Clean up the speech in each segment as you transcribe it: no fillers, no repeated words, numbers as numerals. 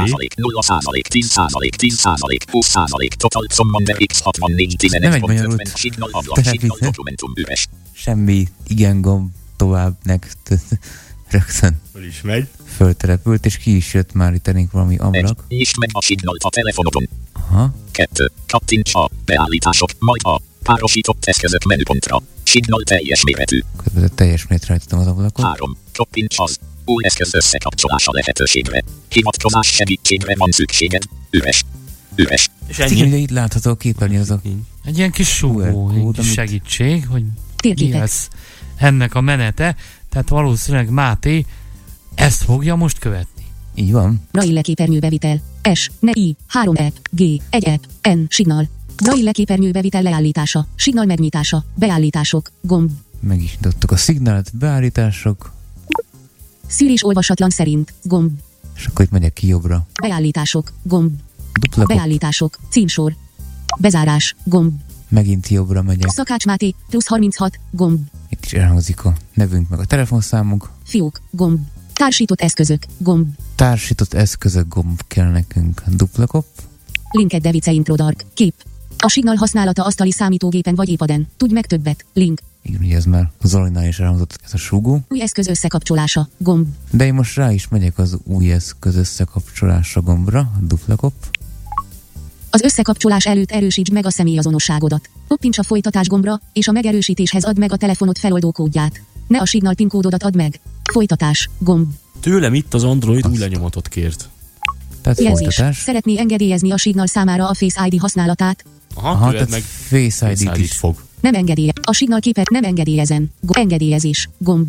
0%, 10%, 10%, 20%, total summon X64, 11, dokumentum üres. Semmi igen gomb tovább, next. Rögtön. Hol is megy? Föltelepült, és ki is jött már itt elénk valami ablak. Nyisd meg a signalt a telefonodon. Aha. 2. Kattints a beállítások, majd a párosított eszközök menüpontra. Signal teljes méretű. Közben teljes méretre rajtatom az ablakot. 3. Kattints az új eszköz összekapcsolása lehetőségre. Hivatkozás segítségre van szükséged. Üres. Üres. És ennyi. Igen, ugye itt látható a képernyőn az a... Egy ilyen kis súgó, egy kis segítség, hogy mi lesz ennek a menete. Tehát valószínűleg Máté ezt fogja most követni. Így van. Braille képernyőbevitel. S, ne I, 3 app, G, 1 app, N, signal. Braille képernyőbevitel leállítása, signal megnyitása, beállítások, gomb. Meg is nyitottuk a szignált, beállítások. Szűrés olvasatlan szerint, gomb. És akkor itt megyek ki jobbra. Beállítások, gomb. Dupla beállítások, címsor. Bezárás, gomb. Megint jobbra megyek. Szakács Máté, plusz 36, gomb. Itt is elhangzik a nevünk meg a telefonszámunk. Fiók, gomb. Társított eszközök, gomb. Társított eszközök gomb kell nekünk. Dupla kop. Linked Device Intro Dark, kép. A signal használata asztali számítógépen vagy iPaden. Tudj meg többet, link. Igen, ugye ez már Zolinál is elhangzott ez a súgó. Új eszköz összekapcsolása, gomb. De én most rá is megyek az új eszköz összekapcsolása gombra, dupla kop. Az összekapcsolás előtt erősítsd meg a személyazonosságodat. Koppints a folytatás gombra, és a megerősítéshez add meg a telefonod feloldó kódját. Ne a signal PIN kódodat add meg. Folytatás, gomb. Tőlem itt az Android új lenyomatot kért. Tehát jelzés. folytatás. Szeretné engedélyezni a signal számára a Face ID használatát. Aha, tehát meg Face ID-t is fog. Nem engedélye. A signal képet nem engedélyezem. Engedélyezés, gomb.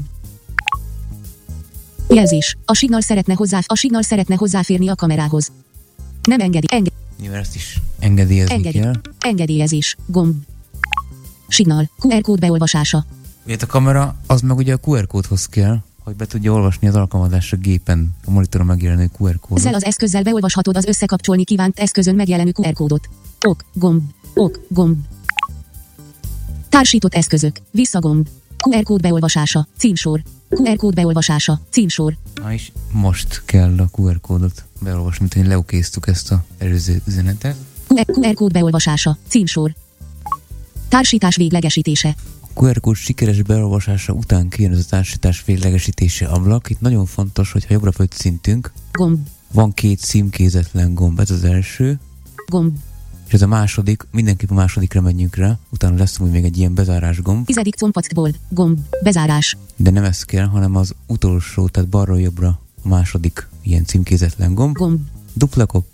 Jelzés. A signal szeretne hozzáférni a kamerához. Nem Nyilván ezt is engedélyezni kell. Engedélyezés, gomb. Signal. QR kód beolvasása. Ugye a kamera, az meg ugye a QR kódhoz kell, hogy be tudja olvasni az alkalmazás a gépen, a monitoron megjelenő QR kódot. Ezzel az eszközzel beolvashatod az összekapcsolni kívánt eszközön megjelenő QR kódot. Ok, gomb. Ok, gomb. Társított eszközök. Visszagomb. QR kód beolvasása. Címsor. QR kód beolvasása. Címsor. És most kell a QR kódot beolvasni, mint hogy leokéztuk ezt az előző üzenetet. QR kód beolvasása. Címsor. Társítás véglegesítése. A QR kód sikeres beolvasása után kijön ez a társítás véglegesítése ablak. Itt nagyon fontos, hogyha jobbra föld szintünk. Gomb. Van 2 címkézetlen gomb, ez az első. Gomb. És ez a második, mindenképp a másodikra menjünk rá, utána lesz még egy ilyen bezárás gomb. 10. compactból, gomb, bezárás. De nem ez kell, hanem az utolsó, tehát balról jobbra a második ilyen címkézetlen gomb. Gomb. Dupla kop.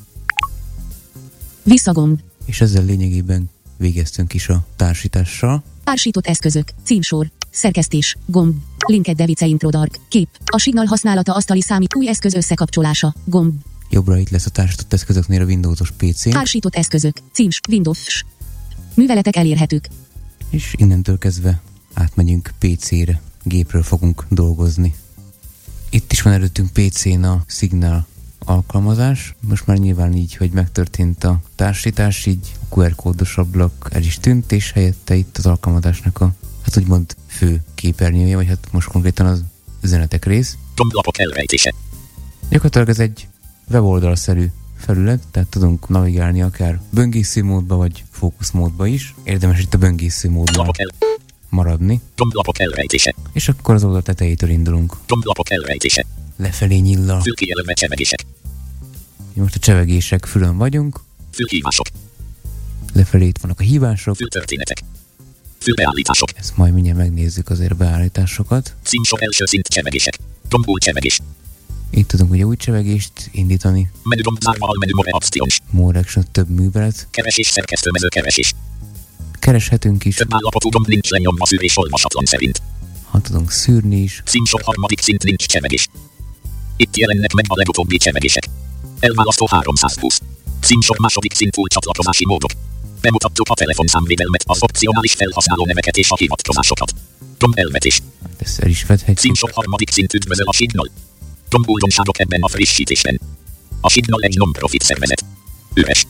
Visszagomb. És ezzel lényegében végeztünk is a társítással. Társított eszközök, címsor, szerkesztés, gomb. Linked Device Intro Dark, kép. A signal használata asztali új eszköz összekapcsolása, gomb. Jobbra itt lesz a társított eszközöknél a Windows-os PC. Társított eszközök, címs, Windows. Műveletek elérhetők. És innentől kezdve átmegyünk PC-re. Gépről fogunk dolgozni. Itt is van előttünk PC-n a Signal alkalmazás. Most már nyilván így, hogy megtörtént a társítás, így a QR kódos ablak el is tűnt, és helyette itt az alkalmazásnak a, hát úgymond fő képernyője, vagy hát most konkrétan az üzenetek rész. Gomblapok elrejtése. Gyakorlatilag ez egy weboldalszerű felület, tehát tudunk navigálni akár böngésző módba, vagy fókuszmódba is. Érdemes itt a böngésző módban maradni. Gomblapok elrejtése. És akkor az oldal tetejétől indulunk. Gomblapok elrejtése. Lefelé nyíl a... Fülkijelölve csevegések. Most a csevegések fülön vagyunk. Fülhívások. Lefelé itt vannak a hívások. Fültörténetek. Fülbeállítások. Ezt majd mindjárt megnézzük azért a beállításokat. Címsor első szint csevegések. Gombul csevegés. Itt tudunk ugye új csevegést indítani. Menü gomb zárva almenü more options. More action, több művelet. Keresés szerkesztőmező keresés. Kereshetünk is. Több állapotú gomb nincs lenyomva szűrés olvasatlan szerint. Ha tudunk szűrni is. Címsor harmadik szint nincs csevegés. Itt jelennek meg a legutóbbi csevegések. Elválasztó 320. Címsor második szint új csatlakozási módok. Bemutattuk a telefonszámvédelmet, az opcionális felhasználó neveket és a hivatkozásokat. Gomb elvetés. Ezt el is vedhetjük. Címsor harmadik szint üdvözöl a Signal. Gomb újdonságok ebben a frissítésben. A Signal egy non-profit szervezet. Üres.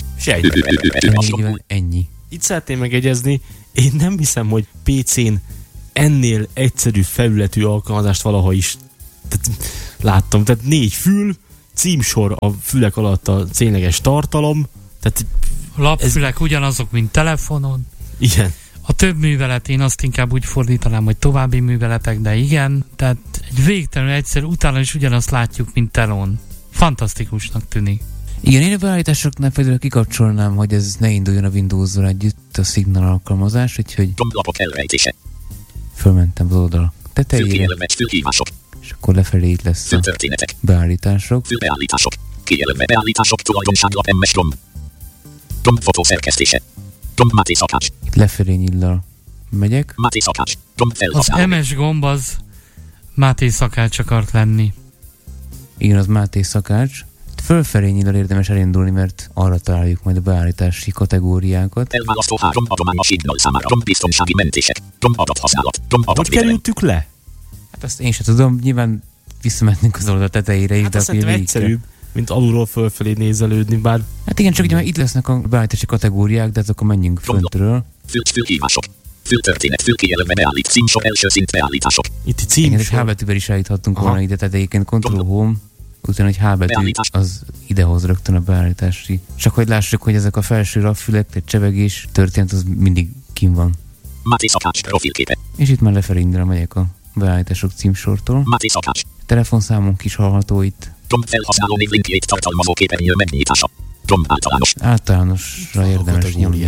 Ennyi. Itt szeretném megegyezni, én nem hiszem, hogy PC-n ennél egyszerű felületű alkalmazást valaha is láttam. Tehát 4 fül, címsor a fülek alatt a tényleges tartalom. Tehát lapfülek ugyanazok, mint telefonon. Igen. A több művelet, én azt inkább úgy fordítanám, hogy további műveletek, de igen. Tehát egy végtelenül egyszer utána is ugyanazt látjuk, mint telón. Fantasztikusnak tűnik. Igen, én a beállításoknál például kikapcsolnám, hogy ez ne induljon a Windows-zal együtt a Signal alkalmazás, úgyhogy Gomblapok elrejtése. fölmentem az oldal tetejére, Fülkijelölt fülhívások. és akkor lefelé itt lesz a Fültörténetek. beállítások. Fülbeállítások. Kijelölve beállítások tulajdonságlap MS ROM. ROM fotó szerkesztése. ROM Máté Szakács. Itt lefelé nyillal megyek. Máté Szakács. ROM Az felhasználó. MS gomb az Máté Szakács akart lenni. Igen, az Máté Szakács. Fölfelé nyillal érdemes elindulni, mert arra találjuk majd a beállítási kategóriákat. Elválasztó 3 adomány a Signal számára. ROM biztonsági mentések. ROM adathasználat. ROM Hogy adatvédelem. kerültük le? Hát azt én sem tudom, nyilván visszamentünk az oldal tetejére is, Hát de azt akkor szerintem egyszerűbb, mint alulról fölfelé nézelődni, bár... Hát igen, csak ugye már itt lesznek a beállítási kategóriák, de akkor menjünk föntről. Fülhívások. Fültörténet. Fülkijelölve beállít. Címsor első szint beállítások. Itt egy Igen, egy címsor. H betűvel is állíthattunk Aha. volna ide, tehát egyébként Ctrl-Home, utána egy H betű, Beállítás. az idehoz rögtön a beállítási. Csak hogy lássuk, hogy ezek a felső lapfülek, egy csevegés történt, az mindig kim van. Máté Szakács. Profilképe. És itt már lefelé indra megyek a beállítások címsortól. Máté Szakács. Telefonszámunk is hallható itt. ROM felhasználó név linkjét tartalmazó képernyő megnyitása. ROM általános. Általánosra érdemes nyomni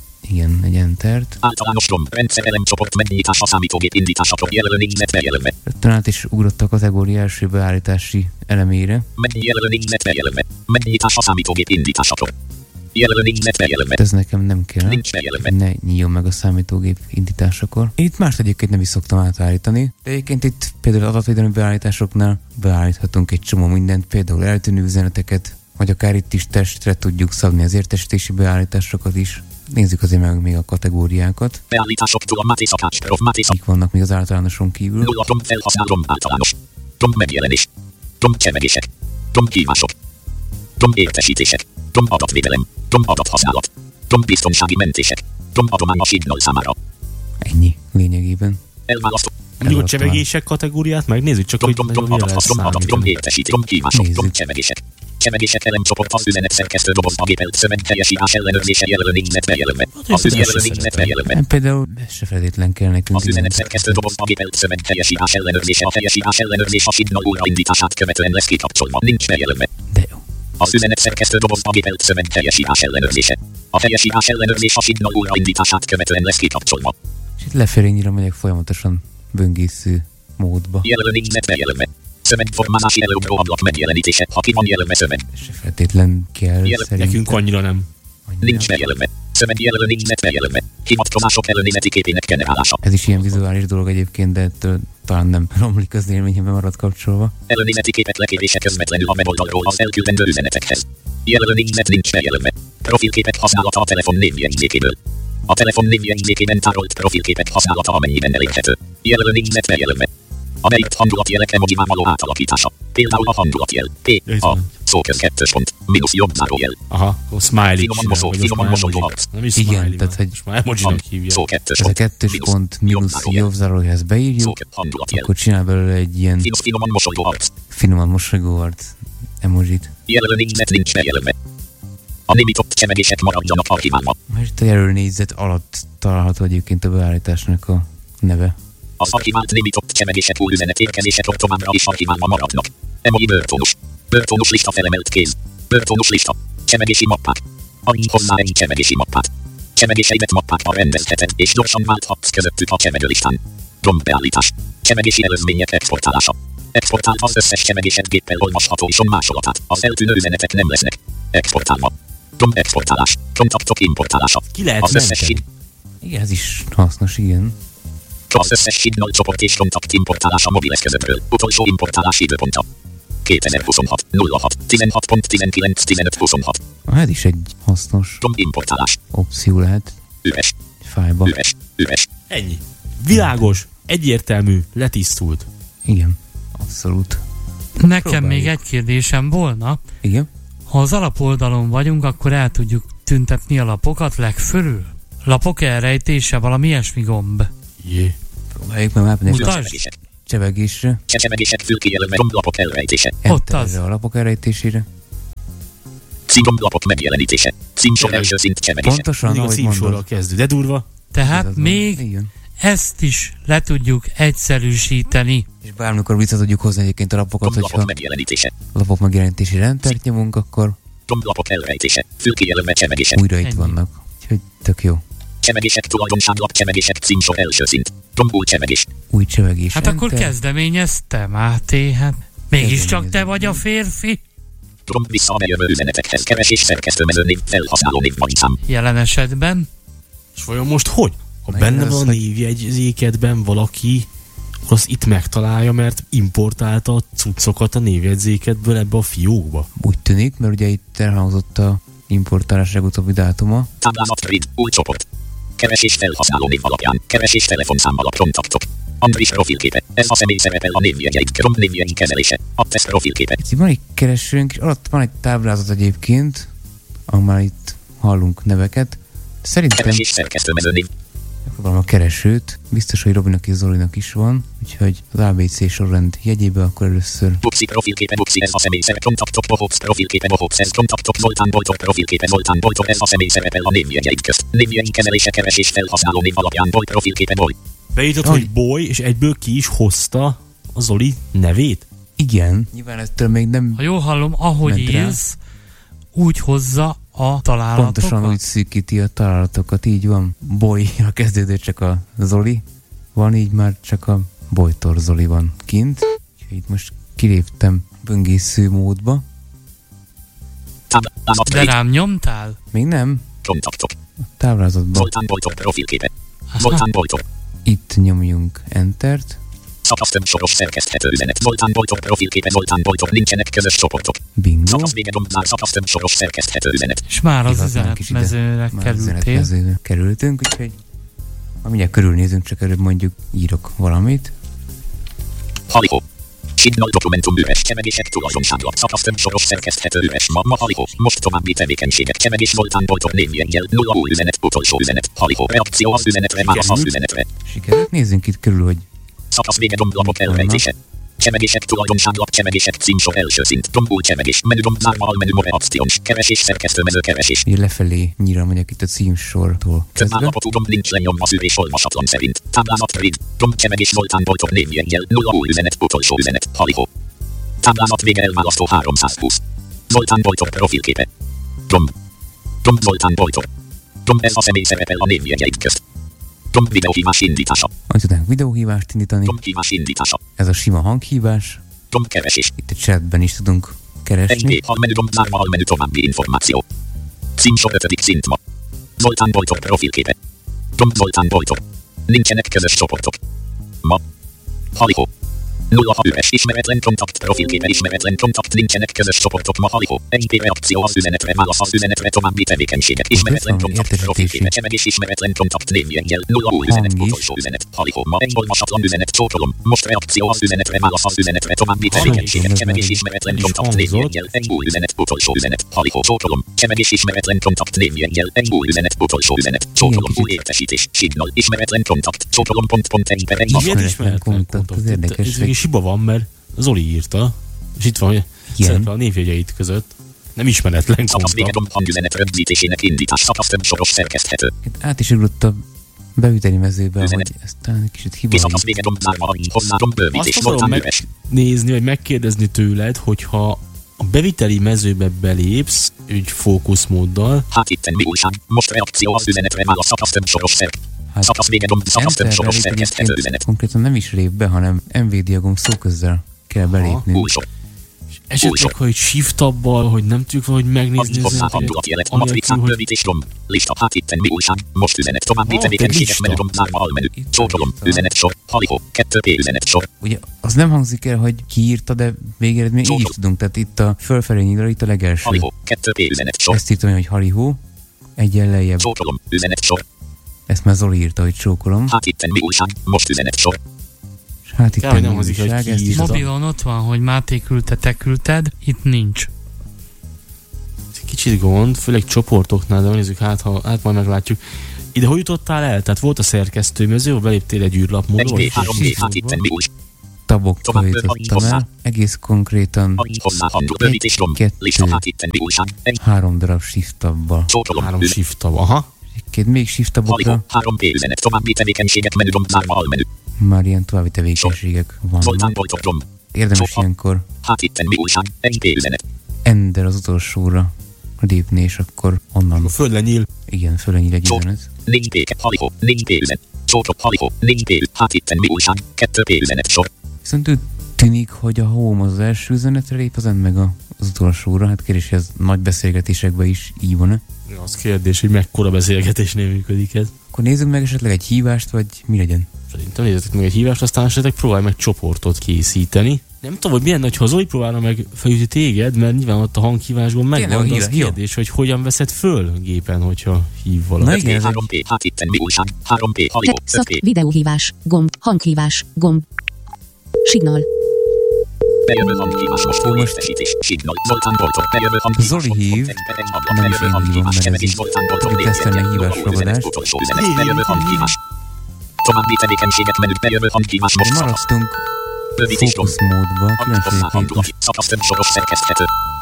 egy Entert. Általános ROM. Rendszerelem csoport megnyitása. Számítógép indításakor jelölő négyzet bejelölve. Rögtön át is ugrott a kategória első beállítási elemére. Megjelölő négyzet bejelölve. Megnyitása. Számítógép indításakor. Jelölő négyzet bejelölve. Ez nekem nem kell. Nincs bejelölve. Ne nyíljon meg a számítógép indításakor. Itt mást egyébként nem is szoktam átállítani. De egyébként itt például adatvédelmi beállításoknál beállíthatunk egy csomó mindent, például eltűnő üzeneteket, vagy akár itt is testre tudjuk szabni az értesítési beállításokat is. Nézzük azért meg még a kategóriákat. Beállítások túl a Máté Szakács. ROM Máté Szakács. Mik vannak még az általánoson kívül. 0 ROM felhasznál ROM általános. ROM megjelenés. ROM csemegések. ROM hívások. ROM értesítések. ROM adatvédelem. ROM adathasználat. ROM biztonsági mentések. ROM adomány a Signal számára. Ennyi lényegében. Elválasztó. Mondjuk a csevegések kategóriát megnézzük, csak hogy ROM mire lesz adat. ROM adat. ROM számítani. értesít. ROM hívások. ROM Nézzük. csemegések. Csemegések elemcsoport az üzenet szerkesztő dobozba gépelt szöveg teljesítás ellenőrzése jelölő négyzet bejelölve. Az jelölő négyzet bejelölve. Például ez se feltétlen kell nekünk. Az üzenet szerkesztő dobozba gépelt szöveg teljesítás ellenőrzése. A teljesítás ellenőrzés a Signal újraindítását követően lesz kikapcsolva. Nincs bejelölve. De jó. Az üzenet szerkesztő dobozba gépelt szöveg teljesítás ellenőrzése. A teljesítás ellenőrzés a Signal újraindítását követően lesz kikapcsolva. És itt lefelé nyíra megyek folyamatosan böngésző módba. Jelölő négyzet bejelölve. Szövegformázási előugró ablak megjelenítése. Ha ki van jelölve szöveg. Se feltétlen kell szerintem. Nekünk annyira nem. Nincs bejelölve. Szöveg jelölő négyzet bejelölve. Hivatkozások előnézeti képének generálása. Ez is ilyen vizuális dolog egyébként, de ettől talán nem romlik az élményemben marad kapcsolva. Előnézeti képek lekérése közvetlenül a weboldalról az elküldendő üzenetekhez. Jelölő négyzet nincs bejelölve. Profilképek használata a telefon névjegyzékéből. A telefon névjegyzékében tárolt profilképek használata amennyiben elérhető. Jelölő négyzet bejelölve. A beírt hangulatjelek emojivá való átalakítása. Például a hangulatjel. A szóköz 2 pont. Minusz jobb zárójel. Aha, a smiley. Finoman mosolyogó arc. Nem is Igen, smiley, tehát, hogy most már emojinak hívja. Szó 2 Ez a pont. 2 pont mínusz jobb zárójelhez beírjuk, Hangulatjel. akkor csinál belőle egy ilyen Minusz finoman mosolygó arc. finoman mosolygó arc emojit. Jelölő négyzet nincs bejelölve. A némított csemegések maradjanak archiválva. Most itt a jelölőnégyzet alatt található egyébként a beállításnak a neve. Az archivált némított csemegések új üzenet érkezésekor továbbra is archiválva maradnak. Emoji bőrtónus. Bőrtónus lista felemelt kéz. Bőrtónus lista. Csemegési mappák. Adj hozzá egy csemegési mappát. Csemegéseidet mappákba rendezheted, és gyorsan válthatsz közöttük a csemegőlistán. ROM beállítás. Csemegési előzmények exportálása. Exportáld az összes csemegésed géppel olvasható ison másolatát. Az eltűnő üzenetek nem lesznek exportálva. ROM exportálás. Kontaktok importálása. Ki lehet az összes menteni? Igen, ez is hasznos, igen. Az összes Signal csoport és kontakt importálása mobileszközökről. Utolsó importálás időponta. 2026 06 16.19 15.26. Ez is egy hasznos ROM importálás. opció lehet Üres. fájba. Üres. Ennyi. Világos, egyértelmű, letisztult. Igen, abszolút. Nekem Próbáljuk. még egy kérdésem volna. Igen? Ha az alapoldalon vagyunk, akkor el tudjuk tüntetni a lapokat legfölül? Lapok elrejtése, valami ilyesmi gomb. Jé. Próbáljuk meg átmenni. Mutasd. Csevegésre. Csevegések fülkijelölve lapok elrejtése. Enterre a lapok elrejtésére. Címlapok megjelenítése. Címsor első szint csevegések. Pontosan, ahogy címsorral kezdő, de durva. Tehát még igen. Ezt is le tudjuk egyszerűsíteni. És bármikor vissza tudjuk hozni egyébként a lapokat, hogyha lapok megjelenítésére entert nyomunk, akkor lapok elrejtése. Fülkijelölve csevegések. Újra itt vannak. Úgyhogy tök jó. Csevegések tulajdonságlap csevegések címsor első szint. Új csevegés. Új csevegés. Hát akkor kezdeményezte, Máté, hát mégiscsak te vagy a férfi. Vissza a bejövő üzenetekhez. Keresés szerkesztőmezőnév, felhasználó név vagy szám. Jelen esetben. És vajon most hogy? Ha benne van a névjegyzékedben valaki, akkor azt itt megtalálja, mert importálta a cuccokat a névjegyzékedből ebbe a fiókba. Úgy tűnik, mert ugye itt elhangzott a importálás legutóbbi dátuma. Táblázat grid, új csoport. Keresés felhasználó név alapján. Keresés telefonszám alap kontaktok. Andris profilképe. Ez a személy szerepel a névjegyeid. Névjegy kezelése. Attesz profilképe. Itt van egy keresőnk, és alatt van egy táblázat egyébként, ahol már itt hallunk neveket. Szerintem... Keresés szerkesztőmezőnév. Megpróbálom a keresőt. Biztos, hogy Robinak és Zolinak is van, úgyhogy az ABC sorrend jegyébe akkor először... Buxi profilképe, Buxi, ez a személy szerep, kontaktok, Bohox profilképe, Bohox, ez kontaktok, Zoltán Bojtor profilképe, Zoltán Bojtor, ez a személy szerepel a névjegyeid közt. Névjegy kezelése, keresés felhasználó név alapján, Boly profilképe, Boly. Beírtad, hogy Boly, és egyből ki is hozta a Zoli nevét? Igen. Nyilván ettől még nem... Ha jól hallom, ahogy írsz, úgy hozza a találatokat. Pontosan úgy szűkíti a találatokat, így van. Bolyra kezdődő csak a Zoli van, így már csak a Bojtor Zoli van kint. Úgyhogy itt most kiléptem böngésző módba. De rám nyomtál? Még nem. Kontaktok. A táblázatban. Zoltán Bojtor profilképe. Zoltán Bojtor. Itt nyomjunk Entert. Szakasztöm soros szerkeszthető üzenet. Zoltán Bojtor profilképe, Zoltán Bojtor, nincsenek közös csoportok. Bingo. Szakasz vége dombnál szakasztöm soros szerkeszthető üzenet. És már az üzenetmezőre kerültél. Kerültünk, úgyhogy ha mindjárt körülnézünk, csak előbb mondjuk írok valamit. Halihó. Signal dokumentum üres csevegések tulajdonságlap. Szakasztöm soros szerkeszthető üres. Ma halihó. Most további tevékenységek. Csevegés Zoltán Bojtor névjeggyel. 0 új üzenet. Utolsó üzenet. Halihó. Reakció az üzenetre. Válasz az üzenetre. Sikerült? Nézzünk itt körül, hogy szakasz vége domblapok elrejtése. Csevegések tulajdonságlap csevegések címsor első szint. Új csevegés. Menüdomb zárva almenü reakciós. Keresés szerkesztőmező keresés. Ugye lefelé nyíra megyek itt a címsortól kezdve. Állapotú domb nincs lenyomva szűrés olvasatlan szerint. Táblázat grid. Domb csevegés Zoltán Bojtor névjeggyel. 0 új üzenet. Utolsó üzenet. Halihó. Táblázat vége elválasztó 320. Zoltán Bojtor profilképe. Domb Zoltán Bojtor. Domb ez a személy szerepel a névjegyeid közt. Domb videóhívás indítása. Hogy tudnánk videóhívást indítani. Domb hívás indítása. Ez a sima hanghívás. Domb keresés. Itt a chatben is tudunk keresni. Egy almenü domb zárva almenü további információ. Címsor 5. szint ma. Zoltán Bojtor profilképe. Domb Zoltán Bojtor. Nincsenek közös csoportok. Ma. Halihó. 0 ha üres ismeretlen kontakt profilképe ismeretlen kontakt nincsenek közös csoportok ma halihó. Egy reakció az üzenetre válasz az üzenetre további tevékenységek ismeretlen kontakt profilképe csevegés ismeretlen kontakt névjeggyel 0 új üzenet utolsó üzenet halihó ma egy olvasatlan üzenet csókolom most reakció az üzenetre válasz az üzenetre további tevékenységek csevegés ismeretlen kontakt névjeggyel egy új üzenet utolsó üzenet halihó csókolom csevegés ismeretlen kontakt névjeggyel egy új üzenet utolsó üzenet csókolom új értesítés signal ismeretlen kontakt csókolom pont egy per egy ismeretlen kontakt. Hiba van, mert Zoli írta, és itt van, hogy szerepel a névjegyeid között. Nem ismeretlen kontakt. Szakasz vége domb hangüzenet rögzítésének indítás. Szakasz több soros szerkeszthető. Itt át is ugrott a beviteli mezőbe, hogy ez talán egy kicsit hiba. Szakasz vége domb zárva hozzá domb bővítés. Azt akarom megnézni, vagy megkérdezni tőled, hogyha a beviteli mezőbe belépsz, úgy fókuszmóddal. Hát itten mi újság? Most reakció az üzenetre válasz. Szakasz több soros szakasz vége domb, szakasz több soros szerkeszthető üzenet. Konkrétan nem is lép be, hanem NVIDIA gomb szóközzel kell belépni. Esetleg, hogy shift-tabbal, hogy nem tudjuk valahogy megnézni az hangulatjelet, a matrixán bővítés domb. Lista, hát itten mi újság? Most üzenet, további tevékenységek menü domb, zárva almenü. Csókolom, üzenet sor, halihó, 2P üzenet sor. Ugye az nem hangzik el, hogy kiírta, de végeredmény így is tudunk, tehát itt a fölfelé nyílra, itt a legelső. Halihó, 2P üzenet sor. Ezt írtam, hogy halihó, egyen lejjebb. Csókolom, üzenet sor. Ezt már Zoli írta, hogy csókolom. Hát itten mi újság? Most üzenet sor. Hát itt nem hangzik, hogy ki írta. Mobilon ott van, hogy Máté küldte, te küldted, itt nincs. Kicsit gond, főleg csoportoknál, de nézzük, hát majd meglátjuk. Ide hogy jutottál el? Tehát volt a szerkesztőmező, ahol beléptél egy űrlapmódról? Hát itten mi újság? tabokkal jutottam el. Egész konkrétan 3 darab shift tabbal. 3 shift tab, aha. Két még shift tabokra. 3 P-üzenet, további tevékenységek, menü, gomb, zárva, almenü. Már ilyen további tevékenységek vannak. Érdemes ilyenkor Ender az utolsóra lépni, és akkor onnan... Föl lenyíl. Igen, föl lenyíl egy üzenet. Nincs P-ket, halikó, nincs P-üzenet. Csótok, halikó, nincs P-üzenet. Hát itten mi újság, 2 P-üzenet sor. Viszont úgy tűnik, hogy a home az első üzenetre lép, az End meg az utolsóra. Hát kérdés, hogy ez nagy beszélgetésekben is így van-e? Az kérdés, hogy mekkora beszélgetésnél működik ez. Akkor nézzük meg esetleg egy hívást, vagy mi legyen? Szerintem nézzetek meg egy hívást, aztán esetleg próbálj meg csoportot készíteni. Nem tudom, hogy milyen nagy hazai próbálna meg felütni téged, mert nyilván ott a hanghívásban megvan, az kérdés, hogy hogyan veszed föl gépen, hogyha hív valaki. Na igen, 3P, hát itten mi újság, 3P, halikó, 5P. Videóhívás, gomb, hanghívás, gomb. Signal. Bejövő hanghívás, most új értesítés, signal, Zoltán Boltok, bejövő hanghívás. Zoli hív, nem is én hívom, mert ez így tesztelni hívásfogadást. Bejövő hanghívás. További tevékenységek menüt, bejövő hanghívás, most maradtunk fókuszmódba, különféleképpen. Szakasz több soros szerkeszthető.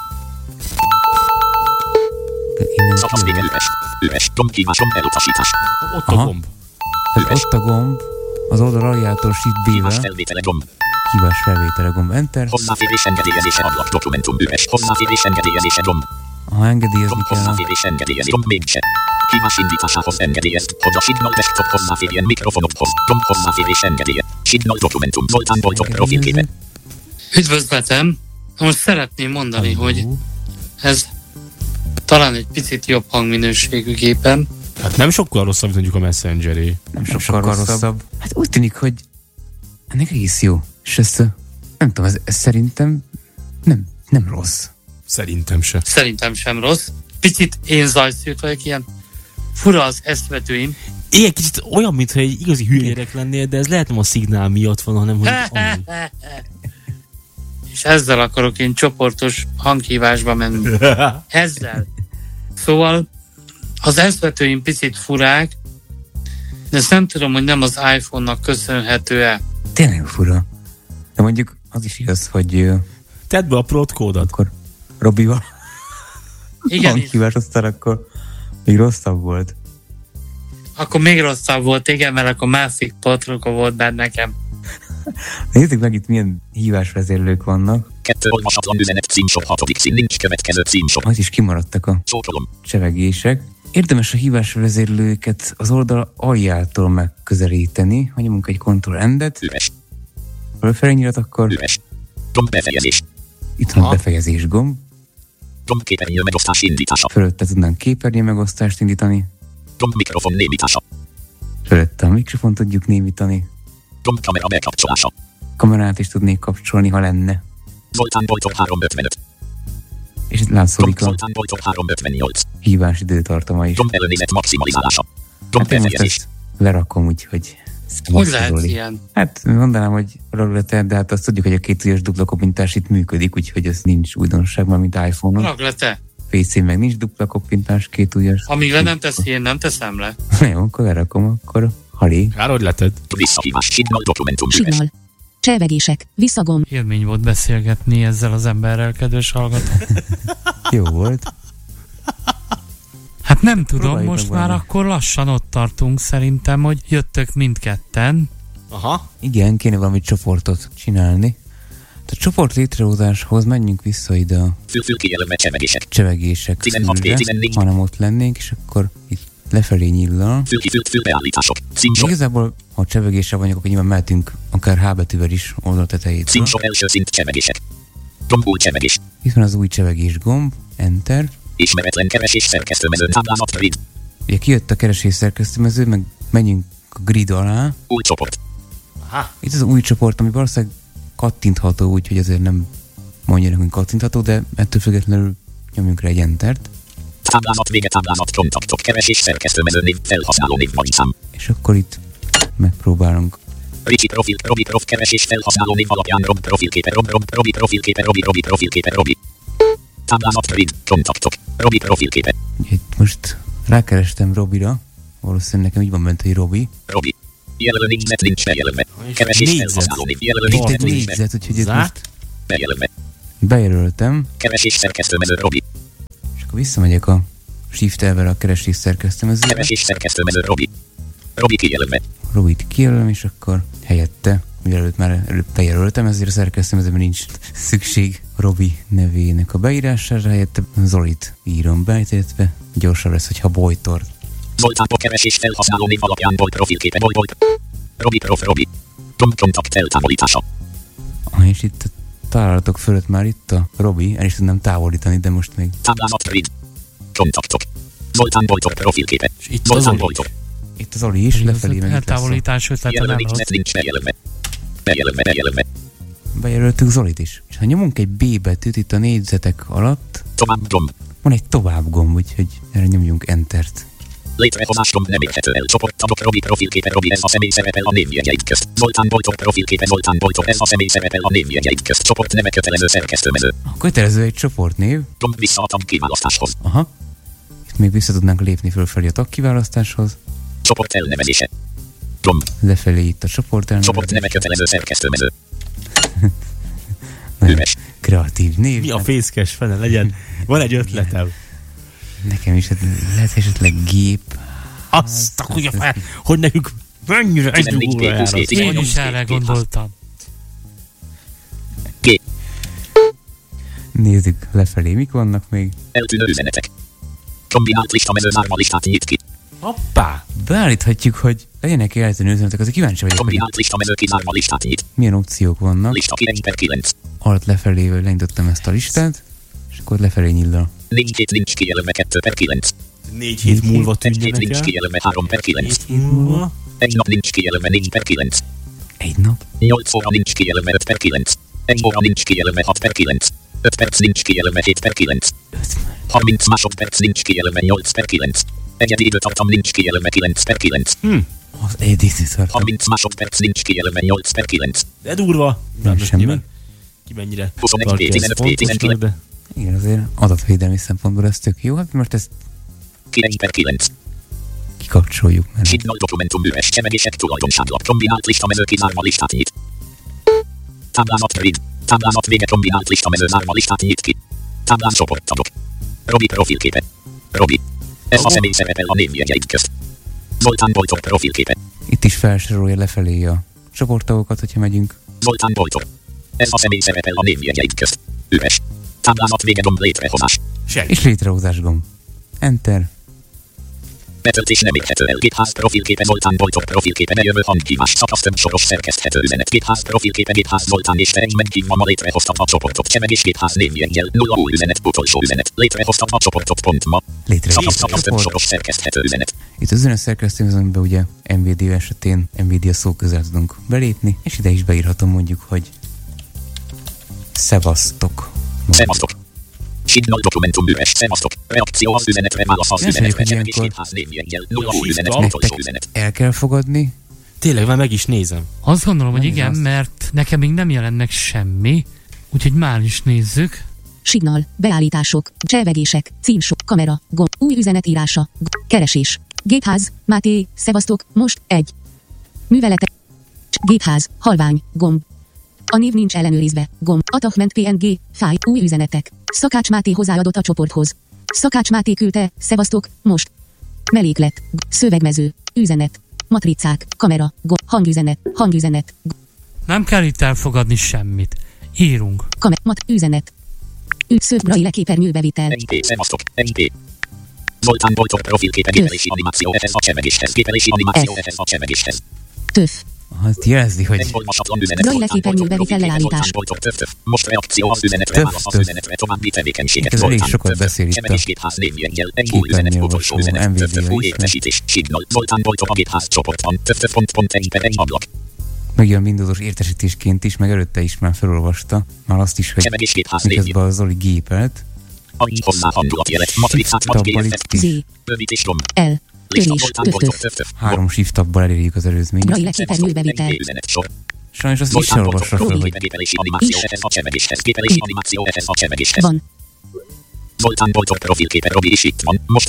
Szakasz vége üres, gombhívásom elutasítás. Ott a gomb. Tehát ott a gomb, az oldal aljától shift B-vel. Hívás felvétele gomb, enter. Hozzáférés engedélyezése ablak, dokumentum üres, hozzáférés engedélyezése gomb. Ha engedélyezni kell. Hozzáférés engedélyez, gomb mégse. Hívás indításához engedélyezd, hogy a Signal desktop hozzáférjen mikrofonokhoz. Gomb hozzáférés engedélye. Signal dokumentum, Zoltán Boltok profilképe. Üdvözletem! Most szeretném mondani, hogy ez talán egy picit jobb hangminőségű gépen. Hát nem sokkal rosszabb, mint mondjuk a Messengeré. Nem sokkal rosszabb. Hát úgy tűnik, hogy ennek egész jó. És ezt, nem tudom, ez szerintem nem rossz. Szerintem se. Szerintem sem rossz. Picit én zajszűrt vagyok, ilyen fura az eszvetőim. Igen, kicsit olyan, mintha egy igazi hülyérek lennél, de ez lehet nem a szignál miatt van, hanem hogy És ezzel akarok én csoportos hanghívásba menni. Ezzel. Szóval az eszvetőim picit furák, de ezt nem tudom, hogy nem az iPhone-nak köszönhető-e. Tényleg fura. De mondjuk az is igaz, hogy... Tedd be a protkódat. Akkor Robival Igen, hanghívás, aztán akkor még rosszabb volt. Akkor még rosszabb volt, igen, mert akkor másik potroka volt benne nekem. Nézzük meg itt milyen hívásvezérlők vannak. 2 olvasatlan üzenet címsor 6. szín, nincs következő címsor. Az is kimaradtak a csevegések. Érdemes a hívásvezérlőket az oldal aljától megközelíteni. Ha nyomunk egy Ctrl-Endet. Üres. Fölfelé nyilat, akkor... Üres. Gomb befejezés. Itt van a befejezés gomb. Gomb képernyő megosztás indítása. Fölötte tudnánk képernyő megosztást indítani. Gomb mikrofon némítása. Fölötte a mikrofon tudjuk némítani. Gomb kamera bekapcsolása. Kamerát is tudnék kapcsolni, ha lenne. Zoltán Boltok 355. És itt látszódik a Zoltán Boltok 358. hívás időtartama is. Gomb előnézet maximalizálása. Gomb Hát én most befejezés. ezt lerakom, úgyhogy... Hogy lehet ilyen? Hát mondanám, hogy raglete, de hát azt tudjuk, hogy a 2 ujjas dupla koppintás itt működik, úgyhogy ez nincs újdonság, már mint iPhone-on. Raglete. PC meg nincs dupla koppintás, 2 ujjas. Amíg le nem teszi, én nem teszem le. Jó, akkor lerakom, akkor halé. Kár, hogy leted. Visszahívás. Signal dokumentum üres. Signal. Csevegések. Visszagomb. Élmény volt beszélgetni ezzel az emberrel, kedves hallgató. Jó volt. Hát nem tudom, Próbáljuk most meg már valami. akkor lassan ott tartunk szerintem, hogy jöttök mindketten. Aha. Igen, kéne valami csoportot csinálni. A csoport létrehozáshoz menjünk vissza ide a Fülkijelölve csevegések. csevegések 16 szűrre, 14. hanem ott lennénk, és akkor itt lefelé nyillal. Fülbeállítások. Címsor. Igazából, ha csevegéssel vagyok, akkor nyilván mehetünk akár H betűvel is oldal tetejétől. Címsor első szint csevegések. Gomb új csevegés. Itt van az új csevegés gomb, Enter. Ismeretlen keresés szerkesztőmezőn táblázat grid. Ugye kijött a keresés szerkesztőmező, meg menjünk a grid alá. Új csoport. Aha. Itt az új csoport, ami valószínűleg kattintható, úgyhogy azért nem mondja nekünk kattintható, de ettől függetlenül nyomjunk rá egy Entert. Táblázat vége, táblázat kontaktok, keresés szerkesztőmező név, felhasználó név vagy szám. És akkor itt megpróbálunk. Ricsi profil, Robi prof, keresés felhasználó név alapján Rob profilképe, Robi profilképe, Robi profilképe, Robi. Táblázat grid, kontaktok, Robi profilképe. Itt most rákerestem Robira, valószínűleg nekem így van bent, hogy Robi. Robi. Jelölő négyzet nincs bejelölve. Keresés felhasználó név. Jelölő Itt egy négyzet, úgyhogy ez most bejelölve. bejelöltem. Keresés szerkesztőmező Robi. És akkor visszamegyek a Shift-elvel a keresés szerkesztőmezőbe. Keresés szerkesztőmező Robi. Robi kijelölve. Robit kijelölöm, és akkor helyette, mielőtt már előbb bejelöltem, ezért a szerkesztőmezőben nincs szükség Robi nevének a beírására, helyette Zolit írom be, illetve gyorsabb lesz, hogyha Bojtor. Zoltánból keresés felhasználó név alapján volt profilképe Bolt. Robi prof Robi. Kontakt eltávolítása. És itt a találatok fölött már itt a Robi, el is tudnám távolítani, de most még... Táblázat rövid. Kontaktok. Zoltán Bojtor profilképe. Itt Zoltán Bojtor. Itt az Oli is, lefelé meg itt eltávolítás ötlete nincs bejelölve. Bejelölve. Bejelöltük Zolit is. És ha nyomunk egy B betűt itt a négyzetek alatt, Tovább gomb. van egy tovább gomb, úgyhogy erre nyomjunk Entert. Létrehozás gomb nem érhető el. Csoporttagok Robi profilképe Robi, ez a személy szerepel a névjegyeid közt. Zoltán Bojtor profilképe Zoltán Bojtor, ez a személy szerepel a névjegyeid közt. Csoport neve kötelező szerkesztőmező. A kötelező egy csoportnév. Gomb vissza a tag kiválasztáshoz. Aha. Itt még vissza tudnánk lépni fölfelé a tagkiválasztáshoz. Csoport elnevezése. Gomb. Lefelé itt a csoport elnevezés. Csoport neve kötelező szerkesztőmező. Üves. Kreatív név. Mi a fészkes fene legyen? Van egy ötletem. Nekem is lehet esetleg gép. Azt a kutya fel, hogy nekünk mennyire egy óra jár. Én is erre gondoltam. Nézzük lefelé, mik vannak még. Eltűnő üzenetek. Kombinált listamező zárva listát nyit ki. Hoppá! Beállíthatjuk, hogy legyenek eltűnő üzenetek, azért kíváncsi vagyok, hogy Kombinált listamező kizárva listát nyit. milyen opciók vannak. Lista 9/9. Alatt lefelé, hogy lenyitottam ezt a listát, és akkor lefelé nyíl a... Nincs kijelölve 2/9. 4 hét múlva Egy hét tűnjenek nincs el. kijelölve 3/9. 4 hét múlva. Egy nap nincs kijelölve 4/9. Egy nap? 8 óra nincs kijelölve 5/9. 1 óra nincs kijelölve 6/9. 5 perc nincs kijelölve 7/9. 30 másodperc nincs kijelölve 8/9. Egyedi időtartam nincs kijelölve 9/9. Az edit-tartam. 30 másodperc nincs kijelölve 8/9. De durva. Nem semmi. Ki mennyire 21 tartja ezt 15 fontosnak, 19. de... Igen, azért adatvédelmi szempontból ez tök jó. Hát most ezt 9/9. kikapcsoljuk, mert Signal dokumentum üres csemegések tulajdonságlap kombinált listamező kizárva listát nyit. Táblázat rövid. Táblázat vége kombinált listamező zárva listát nyit ki. Táblán csoporttagok. Robi profilképe. Robi. Ez a személy szerepel a névjegyeid közt. Zoltán Bojtor profilképe. itt is felsorolja lefelé a csoporttagokat, hogyha megyünk. Zoltán Bojtor. Ez a személy szerepel a névjegyeid közt. Üres. Táblázat vége gomb létrehozás. És létrehozás gomb. Enter. Betöltés nem érhető el. Gépház profilképe Zoltán Bojtor profilképe bejövő hanghívás szakasz több soros szerkeszthető üzenet. Gépház profilképe Gépház Zoltán és Ferencben kívva ma létrehoztatva a csoportot. Csemegés Gépház névjeggyel 0 új üzenet utolsó üzenet. Létrehoztatva a csoportot pont ma. Szakasz több soros szerkeszthető üzenet. Itt az üzenet szerkesztőmezőnkben ugye NVIDIA esetén NVIDIA szó közel tudunk belépni, és ide is beírhatom mondjuk, hogy szevasztok. Szevasztok. Signal dokumentum üres. Szevasztok. Reakció az üzenetre, válasz az üzenetre. Csemegés Gépház névjeggyel 0 új üzenet utolsó üzenet. El kell fogadni. Tényleg, már meg is nézem. Azt gondolom, hogy Nem igen, az. mert nekem még nem jelent meg semmi, úgyhogy már is nézzük. Signal, beállítások, cselvegések, címsor, kamera, gomb, új üzenetírása, keresés, gépház, Máté, szevasztok, most, 1. Műveletek, gépház, halvány, gomb. A név nincs ellenőrizve, gomb, attachment PNG, fáj, új üzenetek. Szakács Máté hozzáadott a csoporthoz. Szakács Máté küldte, szevasztok, most. Melléklet, szövegmező, üzenet, matricák, kamera, gomb, hangüzenet, Nem kell itt elfogadni semmit. Írunk. üzenet. Braille képernyőbevitel. NP, szevasztok, NP. Zoltán Bojtor profilképe gépelési animáció ehhez a csemegéshez. Gépelési animáció ehhez a csemegéshez. TÖF. Hát jelzi, hogy Egy olvasatlan üzenet. Braille képernyőbevitel leállítás. Most reakció az üzenetre, válasz az üzenetre, további tevékenységet. Ez elég sokat beszél itt a Csemegés Gépház névjeggyel, egy új üzenet, utolsó üzenet, TÖF új értesítés, Signal, Zoltán Bojtor a Gépház csoportban, TÖF.1 ablak. megjön Windowsos értesítésként is, meg előtte is már felolvasta. Már azt is, hogy miközben a Zoli gépelt. Annyi hozzá hangulatjelet, matricát vagy GFF. Z. Bővítés gomb. L. Lista Törés. Zoltán TÖF. 3 shift tabból elérjük az előzményt. Braille képernyőbevitel. üzenet sor. Sajnos azt is Zoltán olvassa Bojtor fel, profilképe hogy gépelési animáció ehhez a csemegéshez. Gépelési animáció ehhez a csemegéshez. Van. Zoltán Bojtor profilképe Robi is itt van. Most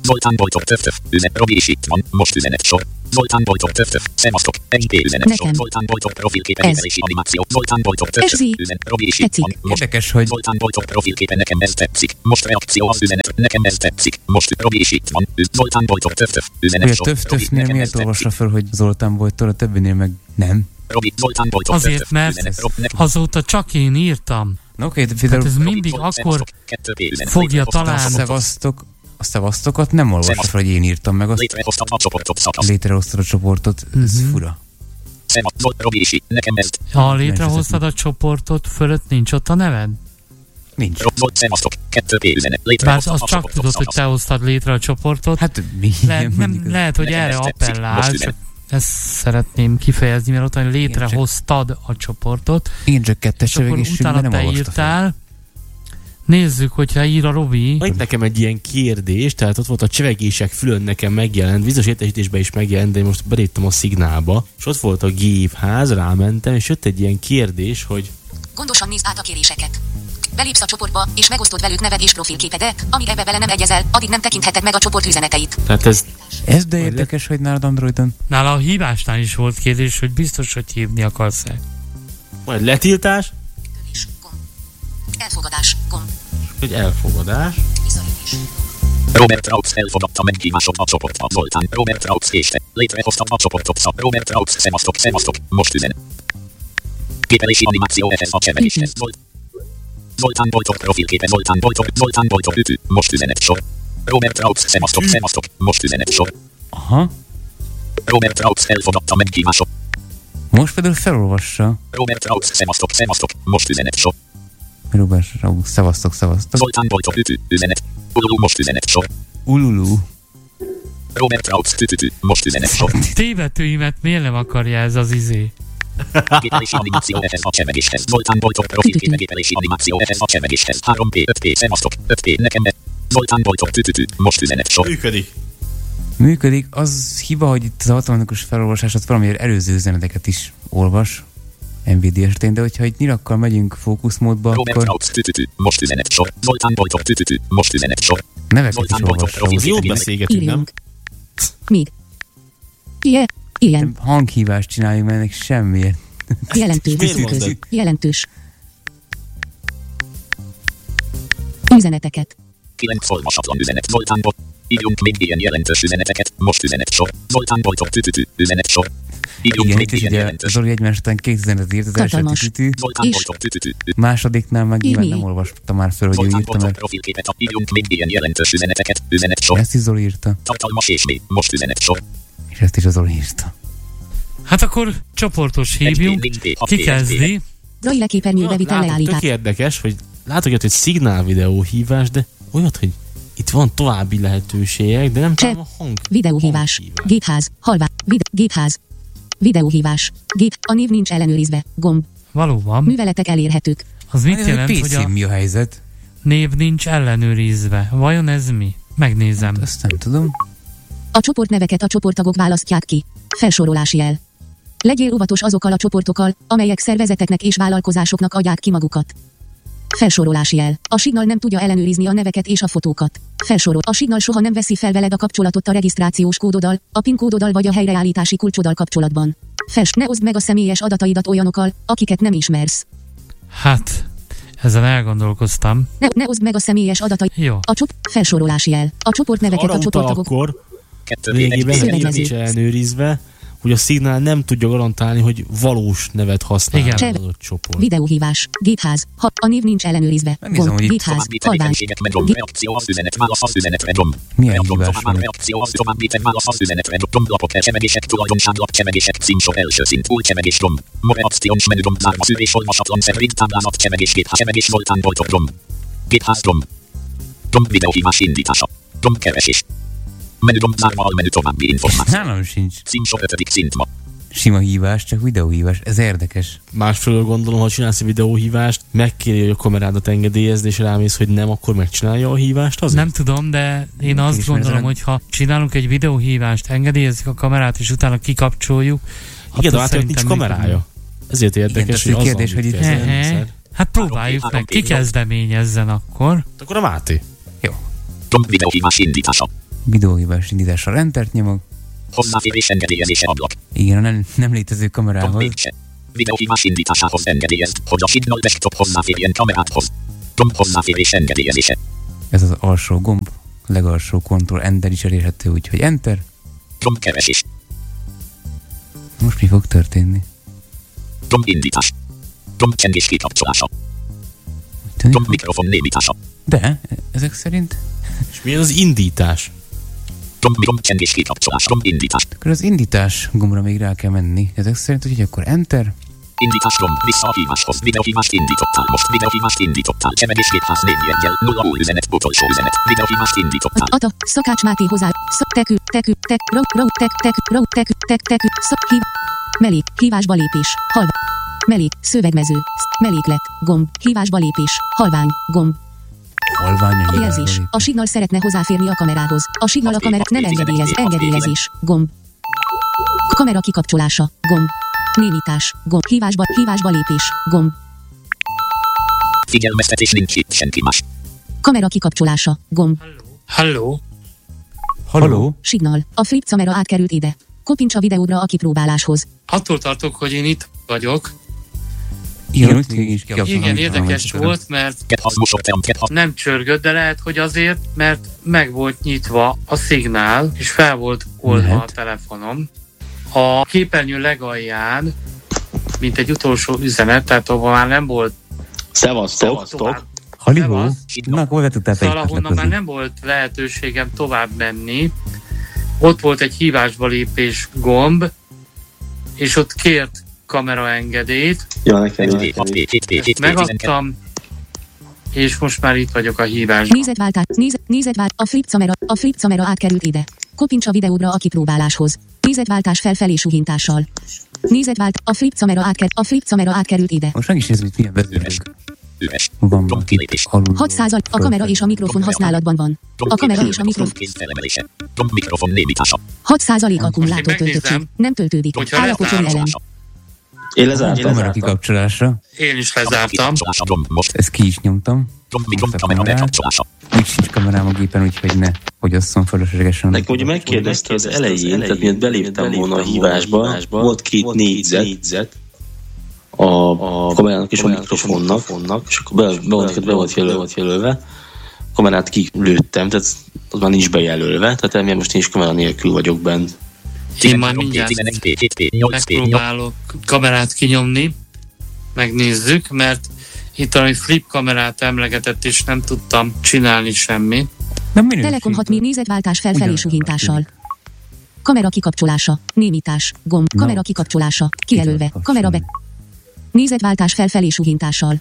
Zoltán Bojtok töf. Robi is itt van. Most üzenet sor. Zoltán Bojtok töf. Szevasztok. NP üzenet sor. Zoltán Bojtok profilképelési animáció. Zoltán Bojtok töf. Üzenet. Robi is itt van. Érdekes, hogy... Zoltán Bojtok profilképe, nekem ez tetszik. Most reakció az üzenet. Nekem ez tetszik. Most Robi is itt van. Zoltán Bojtok töf. Üzenet sor. A töfnél miért olvassa fel, hogy Zoltán Bojtól, a többinél meg nem? Robi, Zoltán Bojtok azért, mert azóta csak én írtam. Oké, hát ez mindig akkor fogja találni. A szevasztokat nem olvassa fel, hogy én írtam meg azt. Létrehoztad a csoportot. Ez fura. Ha létrehoztad a csoportot, fölött nincs ott a neved? Nincs. Bár az csak tudod, hogy te hoztad létre a csoportot. Hát mi? Lehet, hogy erre appellál, csak ezt szeretném kifejezni, mert ott, hogy létrehoztad a csoportot. Én csak kettes csevegésünkben nem olvasta fel. Nézzük, hogyha ír a Robi. Itt nekem egy ilyen kérdés, tehát ott volt a csevegések fülön nekem megjelent, bizonyos értesítésben is megjelent, de én most beléptem a szignálba, és ott volt a gépház, rámentem, és jött egy ilyen kérdés, hogy... Gondosan nézd át a kéréseket. Belépsz a csoportba, és megosztod velük neved és profilképedet, amíg ebbe bele nem egyezel, addig nem tekintheted meg a csoport üzeneteit. Tehát ez de érdekes, hogy nálad Androidon. Nála a hívásnál is volt kérdés, hogy biztos, hogy hívni akarsz-e. Majd letiltás? Elfogadás, gomb. Hogy elfogadás. Robert Raux elfogadta meghívásod a csoportba. Zoltán, Robert Raux késte. Létrehozta a csoportot. Robert Raux, szevasztok. Most üzen. Képelési animáció ehhez a csevegéshez. Zoltán Bojtok profilképe. Zoltán Bojtok ütő. Most üzenet sor. Robert Raux, szevasztok. Most üzenet sor. Aha. Robert Raux elfogadta meghívásod. Most például felolvassa. Robert Raux, szevasztok. Most üzenet sor. Robert Raux, szevasztok. Zoltán Bojtok ütő. Üzenet. Ululu, most üzenet sor. Ululu. Robert Raux, tütütü. Most üzenet sor. Tévetőimet miért nem akarja ez az izé? Gépelési animáció ehhez a csevegéshez. Zoltán Bojtok profilképe, gépelési animáció ehhez a csevegéshez. 3P, 5P, szevasztok, 5P, nekem be. Zoltán Bojtok tütütü. Most üzenet sor. Működik. Az hiba, hogy itt az automatikus felolvasásot valamiért előző üzeneteket is olvas. NVIDIA esetén, de hogyha itt nyilakkal megyünk fókuszmódba, Robert akkor... Raux, tütütü. Most üzenet sor. Zoltán Bojtok tütütü. Most üzenet sor. Neveket is olvassa. Jót beszélgetünk, nem? Míg. Ilyen. Hanghívást csináljunk, mert ennek semmiért. Jelentős. Üzeneteket. 9 olvasatlan üzenet. Zoltán Bojtok. Írjunk még ilyen jelentős üzeneteket. Most üzenet sor. Zoltán Bojtok tütütü. Üzenet sor. Igen, itt is ugye Zoli egymás után 2 üzenetet írt, az első tütütü. Másodiknál meg nyilván nem olvasta már föl, hogy ő írta meg. Írjunk még ilyen jelentős üzeneteket. Üzenet sor. Ezt is Zoli írta. Tartalmas és még. Most üzenet sor. És ezt is a Zoli írta. Hát akkor csoportos hívjunk. Ki kezdi? Zoli leképernyőbe vitel leállítás. Tök érdekes, hogy látok hogy szignál videóhívás, de olyat, hogy itt van további lehetőségek, de nem tudom a hang. Videóhívás. Gépház. Halvá. Gépház. Videóhívás. A név nincs ellenőrizve. Gomb. Valóban. Műveletek elérhetők. Az mit jelent, hogy mi a helyzet? Név nincs ellenőrizve. Vajon ez mi? Megnézem. Hát azt nem tudom. A csoportneveket a csoporttagok választják ki. Felsorolási jel. Legyél óvatos azokkal a csoportokkal, amelyek szervezeteknek és vállalkozásoknak adják ki magukat. Felsorolási jel. A Signal nem tudja ellenőrizni a neveket és a fotókat. Felsorol. A Signal soha nem veszi fel veled a kapcsolatot a regisztrációs kódoddal, a PIN kódoddal vagy a helyreállítási kulcsoddal kapcsolatban. Ne oszd meg a személyes adataidat olyanokkal, akiket nem ismersz. Hát, ezen elgondolkoztam. Ne oszd meg a személyes adataidat. Jó. Felsorolási jel. A csoportneveket a csoporttagok. Akkor végében nincs ellenőrizve, hogy a szignál nem tudja garantálni, hogy valós nevet használ az adott csoport. Videóhívás. Gépház. A név nincs ellenőrizve. Gomb. Gépház. Halvány. Reakció az üzenet, válasz az üzenetre. Gomb. Milyen hívás van? Reakció az továbbítek, válasz az üzenetre. Gomblapok, elcsevegések, tulajdonságlap, csevegések, címsor, első szint, új csevegés, gomb. Reakciós menü, gomb, zárva, szűrés, olvasatlan, szerint, táblázat, csevegés, gépház, Zoltán Bojtok, gomb. Gépház, gomb. Gomb, videóhívás indítása. Gomb, keresés. Menü gomb zárva, almenü további információ. Nálam sincs. Címsor 5. szint ma. Sima hívás, csak videóhívás. Ez érdekes. Másfelől gondolom, ha csinálsz egy videóhívást, megkéri, hogy a kamerádat engedélyezd, és rámész, hogy nem, akkor megcsinálja a hívást azért? Nem tudom, de én azt gondolom, hogy ha csinálunk egy videóhívást, engedélyezzük a kamerát, és utána kikapcsoljuk. Igen, de hát nincs kamerája. Ezért érdekes, igen, hogy kérdés, hogy itt hát próbáljuk meg, ki kezdeményezzen akkor. Akkor a Máté. Jó. Gomb, videóhívás indítása. Videóhívás indítással Entert nyomok. Hozzáférés engedélyezése ablak. Igen, nem létező kamerához. Videóhívás indításához engedélyezd, hogy a Signal desktop hozzáférjen kamerádhoz. Gomb hozzáférés engedélyezése. Ez az alsó gomb, legalsó Ctrl-Enter is elérhető, úgyhogy Enter. Gomb keresés. Most mi fog történni? Gomb indítás. Gomb csengés kikapcsolása. Gomb mikrofon némítása. De, ezek szerint... És mi az indítás? Gomb csengés kikapcsolás, gomb indítás. Akkor az indítás gombra még rá kell menni. Ezek szerint, hogy akkor Enter. Indítás gomb, vissza a híváshoz. Videóhívást indítottál, most videóhívást indítottál. Csevegés 204 0 új üzenet, utolsó üzenet. Videóhívást indítottál. Ata, Szakács Máté hozzá. Hív. Melék, hívásba lépés, halvány. Melék, szövegmező, meléklet, gomb, hívásba lépés, halvány, gomb. Halvány jelzés. A Signal szeretne hozzáférni a kamerához. A Signal a kamerát nem engedélyezés, gomb. Kamera kikapcsolása, gomb. Némítás, gomb. Hívásba lépés, gomb. Figyelmeztetés, nincs itt senki más. Kamera kikapcsolása, gomb. Halló. Signal. A flip kamera átkerült ide. Kopints a videódra a kipróbáláshoz. Attól tartok, hogy én itt vagyok. Igen, érdekes volt, mert nem csörgött, de lehet, hogy azért, mert meg volt nyitva a szignál, és fel volt oldva a telefonom. A képernyő legalján, mint egy utolsó üzenet, tehát ahol már nem volt... Szevasztok! Halihó! Na, akkor be tudtál szóval ahonnan már nem volt lehetőségem tovább menni, ott volt egy hívásba lépés gomb, és ott kért kameraengedélyt. Ja, nekem. Megadtam, és most már itt vagyok a hívásban. Nézetváltás. A flip kamera átkerült ide. Kopints a videódra a kipróbáláshoz. Nézetváltás felfelé suhintással. A flip kamera átkerült ide. Most meg is nézzük, milyen vezérek. Van. 6%. A kamera és a mikrofon használatban van. A kamera és a mikrofon némítása. 6% akkumulátor töltöttség. Nem töltődik. Állapocsori elem. Én lezártam. Kamera kikapcsolása. Én is lezártam. Ezt ki is nyomtam. Úgy sincs kamerám a gépen, úgyhogy ne fogyasszon fölöslegesen. Nekem ugye megkérdezte az elején, tehát miért beléptem volna a hívásba, volt 2 négyzet a kamerának és a mikrofonnak, és akkor be volt jelölve, a kamerát kilőttem, tehát az már nincs bejelölve, tehát emiatt most én is kamera nélkül vagyok bent. Én már mindjárt megpróbálok kamerát kinyomni, megnézzük, mert itt a flip kamerát emlegetett, és nem tudtam csinálni semmi. Telekom 6 nézetváltás felfelé suhintással. Kamera kikapcsolása, némítás, gomb, kamera kikapcsolása, kijelölve, kamera be. Nézetváltás felfelé suhintással.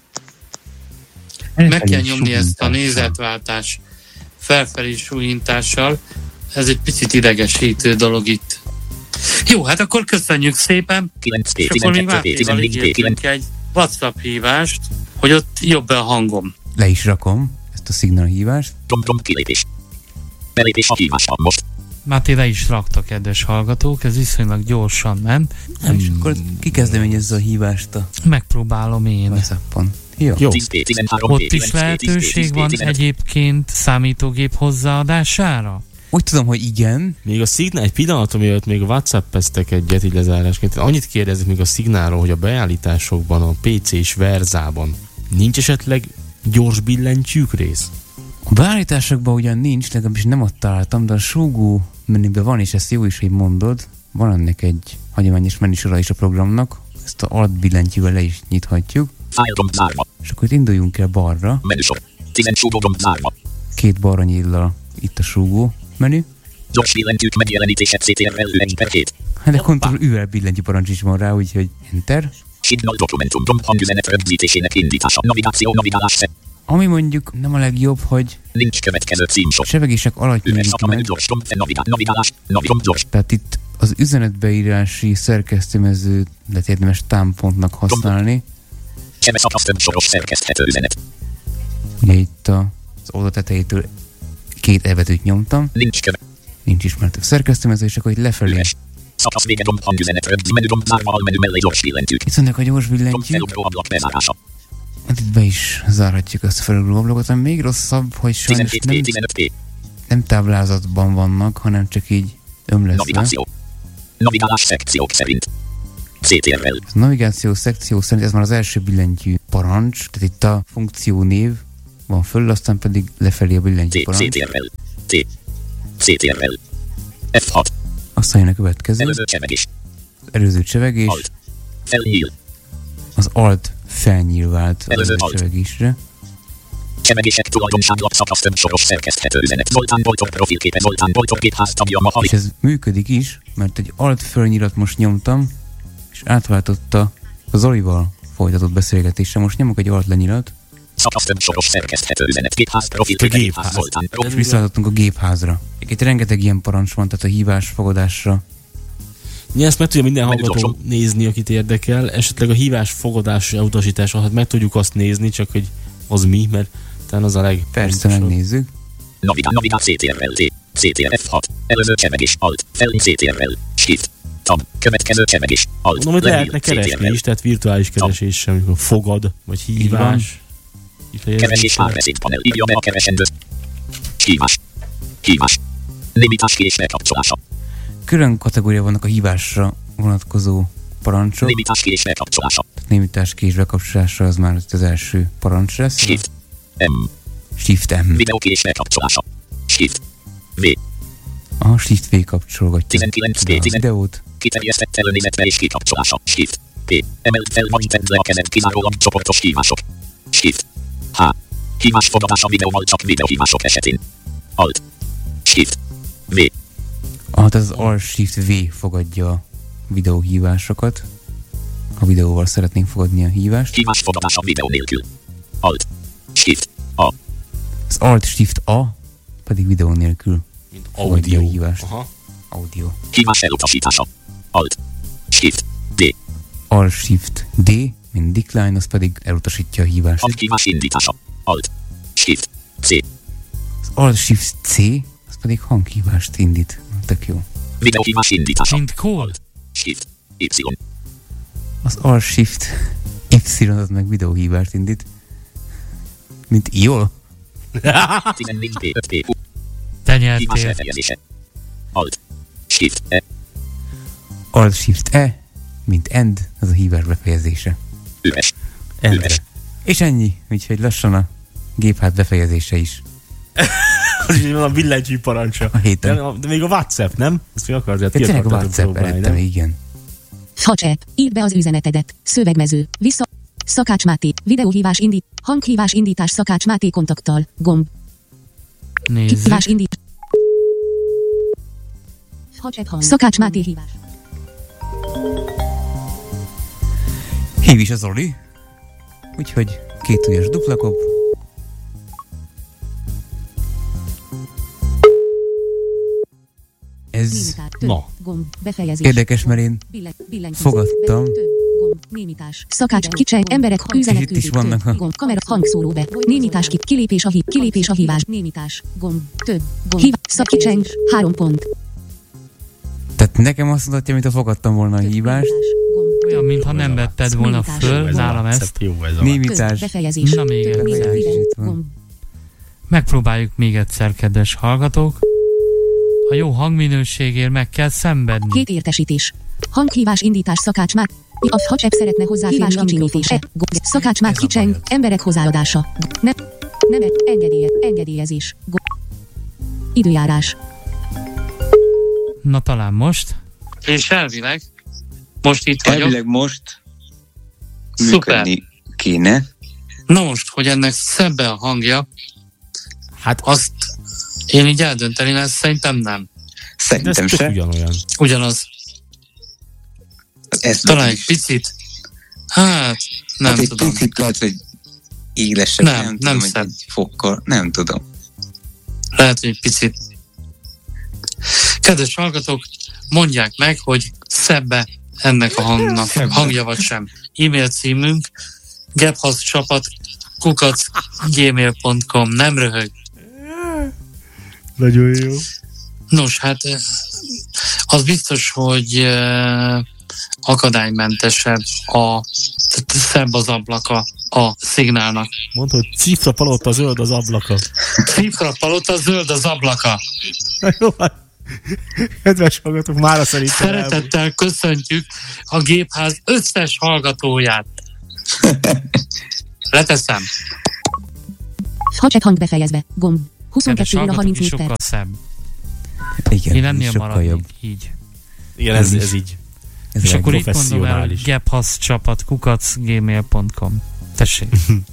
Meg kell nyomni ezt a nézetváltás felfelé suhintással. Ez egy picit idegesítő dolog itt. Jó, hát akkor köszönjük szépen. És akkor még Mátéval ígértünk egy WhatsApp hívást, hogy ott jobb a hangom. Le is rakom ezt a szignál hívást. Kilépés. Belépés a hívásban most. Máté, le is rakta, kedves hallgatók, ez viszonylag gyorsan ment. És akkor kikezdeményezze a hívást a... Megpróbálom én. WhatsAppon. Jó. Ott is lehetőség van egyébként számítógép hozzáadására? Úgy tudom, hogy igen. Még a szignál, egy pillanatom mielőtt még WhatsApp-eztek egyet így lezárásként. Annyit kérdezik még a szignálról, hogy a beállításokban, a PC és verzában nincs esetleg gyors billentyűk rész? A beállításokban ugyan nincs, legalábbis nem ott találtam, de a súgó menüben van, és ezt jó is, hogy mondod. Van ennek egy hagyományos menüsora is a programnak. Ezt a alt billentyűvel le is nyithatjuk. És akkor itt induljunk el balra. Menüsor. 10 súgógomb zárva. 2 balra nyíl itt a súgó menü. Gyors billentyűk megjelenítése CTRL 1/2. Hát de Ctrl-ül billentyű parancs is van rá, úgyhogy Enter. Signal dokumentum gomb hangüzenet rögzítésének indítása. Navigáció, navigálás. Ami mondjuk nem a legjobb, hogy nincs következő címsor. Sebegések alatt nyílik meg. Navigálás, gyors. Tehát itt az üzenetbeírási szerkesztőmezőt lehet érdemes támpontnak használni. Sebeszakasz többsoros szerkeszthető üzenet. Ugye itt az oldal tetejétől 2 elvetőt nyomtam. Nincs ismertebb szerkesztőmező, és akkor itt lefelé. Szakasz vége gomb hangüzenet rögzít menü gomb zárva almenü mellé gyors billentyűk. Itt vannak a gyors billentyűk. Felugró ablak bezárása. Hát itt be is zárhatjuk ezt a felugró ablakot, ami még rosszabb, hogy sajnos nem nem táblázatban vannak, hanem csak így ömleszve. Navigáció. Navigálás szekciók szerint. CTRL. A navigáció szekció szerint ez már az első billentyű parancs, tehát itt a funkció név van föl, aztán pedig lefelé a billentyű parancs. CTRL. CTRL. F6. Aztán jön a következő. Előző csevegés. Előző csevegés. Alt. Felnyíl. Az alt felnyílvált az előző csevegésre. Csevegések tulajdonságlap szakasz többsoros szerkeszthető üzenet. Zoltán Boltok profilképe, Zoltán Boltok gépház tagja ma És ez működik is, mert egy alt fölnyilat most nyomtam, és átváltotta a Zolival folytatott beszélgetésre. Most nyomok egy alt lenyilat. Szakasz többsoros szerkeszthető üzenet. Gépház profilképe, gépház Zoltán. És visszaadottunk a gépházra. Itt rengeteg ilyen parancs van, tehát a hívás fogadásra. Ezt meg tudja minden hallgató nézni, akit érdekel. Esetleg a hívás fogadás elutasítása, hát meg tudjuk azt nézni, csak hogy az mi, mert talán az a Persze, megnézzük. Navigál CTRL, CTRL-F6, előző csevegés, Alt, felni CTRL, Shift, Tab, következő csevegés, Alt, mondom, hogy lehetne keresni is, tehát virtuális keresés sem, amikor fogad, vagy hívás. Keresés ábreszint panel, írja be a keresendőt. Hívás. Némítás kés lekapcsolása. Külön kategória vannak a hívásra vonatkozó parancsok. Némítás kés lekapcsolása. Némítás kés bekapcsolása, az már az első parancs lesz. Shift M. Shift M. Videó kés lekapcsolása. Shift V. A Shift V kapcsolgatja 19 a videót. Kiterjesztett előnézetre és kikapcsolása. Shift P. Emelt fel vagy tedd le a kezed kizárólag csoportos hívások. Shift H. Hívás fogadása videóval csak videóhívások esetén. Alt. Shift V. Tehát az Alt Shift V fogadja a videóhívásokat. Ha videóval szeretnénk fogadni a hívást. Hívás fogadása videó nélkül. Alt. Shift A. Az Alt Shift A pedig videó nélkül fogadja a hívást. Aha. Audio. Hívás elutasítása. Alt. Shift D. Alt Shift D, mint decline, az pedig elutasítja a hívást. Hívás indítása. Alt. Shift C. Az Alt Shift C, az pedig hanghívást indít. Tök jó. Videóhívás indítása. Mint call. Shift Y. Az Alt Shift Y, az meg videóhívást indít. Mint jól. 14P5P. Te Hívás nyertél. befejezése. Alt. Shift E. Alt Shift E, mint end, az a hívás befejezése. Üres. Üres. És ennyi, úgyhogy lassan a gépház befejezése is. Az is van a billentyű parancsa. A héten. De még a WhatsApp, nem? Ezt mi akartad? Tényleg a WhatsApp előttem, igen. WhatsApp, írd be az üzenetedet, szövegmező, vissza, Szakács Máté, videóhívás indít, hanghívás indítás Szakács Máté kontakttal, gomb. Nézzük. Hívás indít. Szakács Máté hívás. Hív is az Zoli. Úgyhogy 2 ujjas duplakop. Ez érdekes, mert én fogadtam. Némítás. Szakács, kicseng, emberek, üzenetküldők, gomb, kamera, hangszóró be, némítás, kilépés a hívás, némítás, gomb, több, gomb, kicseng, 3 pont. Tehát nekem azt mutatja, mint ha fogadtam volna a hívást. Olyan, mintha nem vetted volna föl nálam ezt. Némítás. Befejezés. Na még egyszer. Megpróbáljuk még egyszer, kedves hallgatók. A jó hangminőségért meg kell szenvedni. 2 értesítés. Hanghívás indítás Szakács Máté. A WhatsApp szeretne hozzáférni a mikrofonse. Szakács Máté kicseng, emberek hozzáadása. Nem, engedélyezés. Időjárás. Na talán most. És elvileg most itt vagyok. Elvileg most Szuper. Kéne. Na most, hogy ennek szebb a hangja, hát azt én így eldönteni lesz, szerintem nem. Szerintem se. Ugyanaz. Ez talán egy picit. Hát, nem hát tudom. Egy picit lehet, hogy élesebb. Nem szebb. Fokkal, nem tudom. Lehet, hogy egy picit. Kedves hallgatók, mondják meg, hogy szebbe ennek a hangja vagy sem. E-mail címünk gebhaszcsapat@gmail.com. Nem röhög. Nagyon jó. Nos, hát az biztos, hogy akadálymentesebb, szebb az ablaka a szignálnak. Mondd, hogy cifra palota zöld az ablaka. Cifra palota zöld az ablaka. Jó, kedves hallgatók, mára szerintem szeretettel köszöntjük a Gépház összes hallgatóját. Leteszem. Hadset hang befejezve. Gomb. 22 óra 34 perc. Szebb. Igen, én ennél maradnék így. Igen, ez így. Ez és akkor itt mondom el, hogy gephasz@gmail.com. Tessék.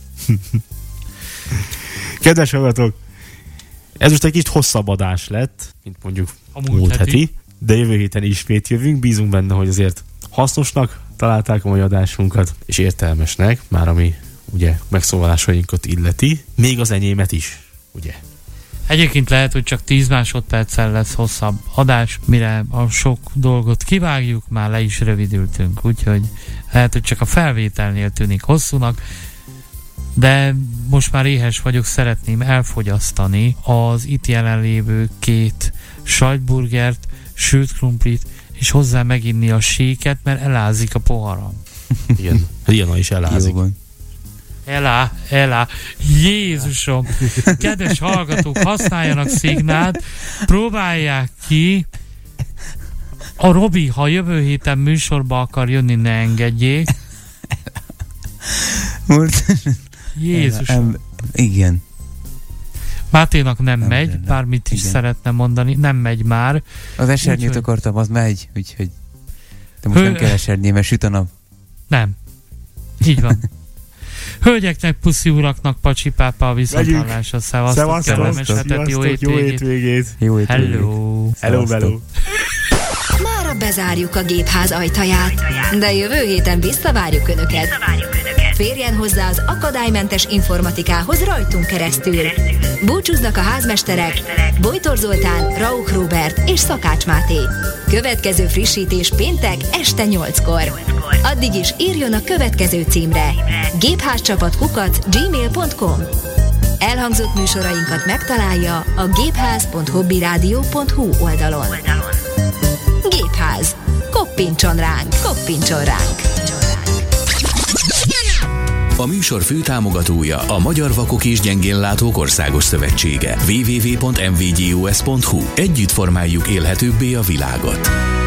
Kedves hallgatók, ez most egy kicsit hosszabb adás lett, mint mondjuk a múlt heti, de jövő héten ismét jövünk. Bízunk benne, hogy azért hasznosnak találták a mai adásunkat, és értelmesnek, már ami ugye megszólalásainkat illeti, még az enyémet is, ugye? Egyébként lehet, hogy csak 10 másodperccel lesz hosszabb adás, mire a sok dolgot kivágjuk, már le is rövidültünk, úgyhogy lehet, hogy csak a felvételnél tűnik hosszúnak, de most már éhes vagyok, szeretném elfogyasztani az itt jelenlévő 2 sajtburgert, sült krumplit, és hozzá meginni a séket, mert elázik a poharam. Igen, Rihanna is elázik. Elá, Jézusom! Kedves hallgatók, használjanak szignált, próbálják ki. A Robi, ha jövő héten műsorba akar jönni, ne engedjék. Jézusom! Igen. Máténak nem megy, bármit is szeretne mondani, nem megy már. Az esernyőt akartam, az megy, úgyhogy de most nem kell esernyé, mert süt a nap. Nem. Így van. Hölgyeknek, puszi uraknak, pacsipápa a viszonthallásra. Szevasztok, kellemes hetet, jó hétvégét. Hello. Mára bezárjuk a Gépház ajtaját, de jövő héten visszavárjuk Önöket. Férjen hozzá az akadálymentes informatikához rajtunk keresztül. Búcsúznak a házmesterek Bojtor Zoltán, Rauch Róbert és Szakács Máté. Következő frissítés péntek este 8-kor. Addig is írjon a következő címre: gépházcsapat@gmail.com. Elhangzott műsorainkat megtalálja a gépház.hobbyradio.hu oldalon. Gépház. Koppintson ránk! A műsor főtámogatója a Magyar Vakok és Gyengénlátók Országos Szövetsége. www.mvgus.hu. Együtt formáljuk élhetőbbé a világot.